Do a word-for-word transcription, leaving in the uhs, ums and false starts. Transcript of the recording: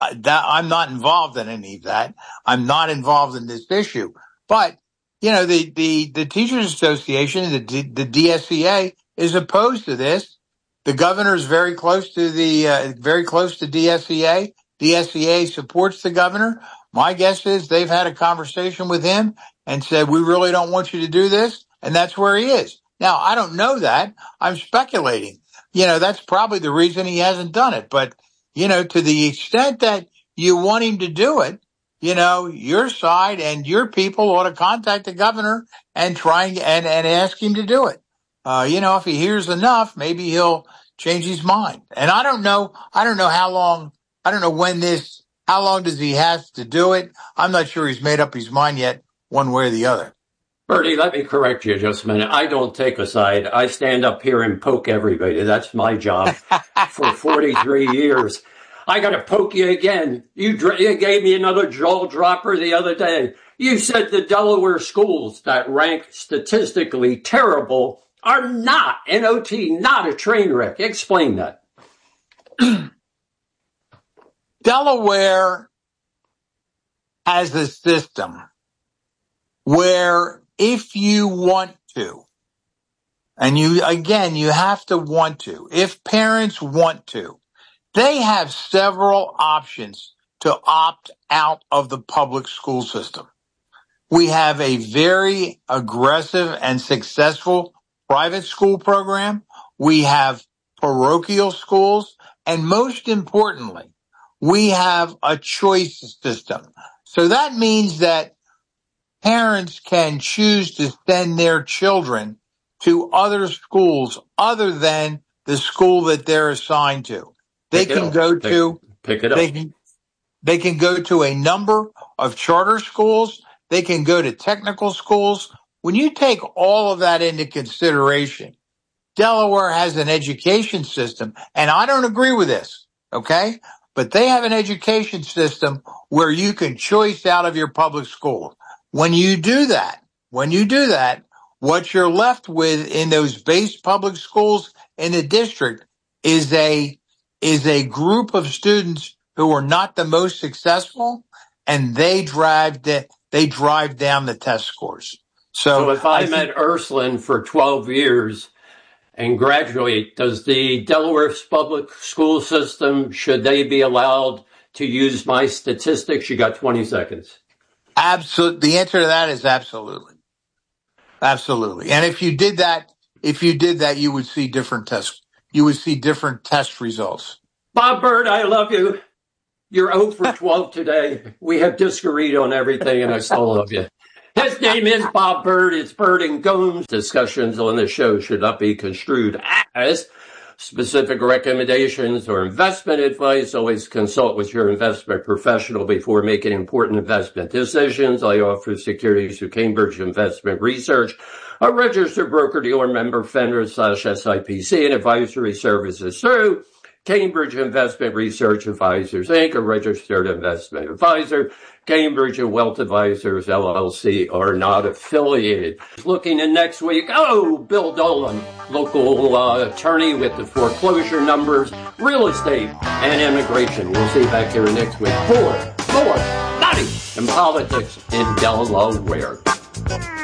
I, that, I'm not involved in any of that. I'm not involved in this issue. But, you know, the, the, the Teachers Association, the, the D S E A is opposed to this. The governor is very close to the, uh, very close to D S E A. D S E A supports the governor. My guess is they've had a conversation with him and said, we really don't want you to do this. And that's where he is. Now, I don't know that. I'm speculating. You know, that's probably the reason he hasn't done it. But, you know, to the extent that you want him to do it, you know, your side and your people ought to contact the governor and try and, and, and ask him to do it. Uh, you know, if he hears enough, maybe he'll change his mind. And I don't know, I don't know how long, I don't know when this, how long does he have to do it? I'm not sure he's made up his mind yet, one way or the other. Bertie, let me correct you just a minute. I don't take a side. I stand up here and poke everybody. That's my job for forty-three years. I got to poke you again. You, dr- you gave me another jaw dropper the other day. You said the Delaware schools that rank statistically terrible are not, N O T, not a train wreck. Explain that. Delaware has a system where if you want to, and you, again, you have to want to, if parents want to, they have several options to opt out of the public school system. We have a very aggressive and successful private school program. We have parochial schools. And most importantly, we have a choice system. So that means that parents can choose to send their children to other schools other than the school that they're assigned to. They Pick can go to, pick it up. they can, they can go to a number of charter schools. They can go to technical schools. When you take all of that into consideration, Delaware has an education system, and I don't agree with this, okay? But they have an education system where you can choice out of your public school. When you do that, when you do that, what you're left with in those base public schools in the district is a, is a group of students who are not the most successful, and they drive the, they drive down the test scores. So, so if I'm think, at Ursuline for twelve years and graduate, does the Delaware public school system, should they be allowed to use my statistics? You got twenty seconds. Absolutely. The answer to that is absolutely. Absolutely. And if you did that, if you did that, you would see different tests. You would see different test results. Bob Byrd, I love you. You're zero for twelve today. We have disagreed on everything, and I still love you. His name is Bob Byrd. It's Byrd and Gomes. Discussions on the show should not be construed as specific recommendations or investment advice. Always consult with your investment professional before making important investment decisions. I offer securities through Cambridge Investment Research, a registered broker-dealer member, FINRA slash S I P C, and advisory services through Cambridge Investment Research Advisors, Incorporated, a registered investment advisor. Cambridge and Wealth Advisors, L L C, are not affiliated. Looking in next week, oh, Bill Dolan, local uh, attorney with the foreclosure numbers, real estate, and immigration. We'll see you back here next week for more Money and Politics in Delaware.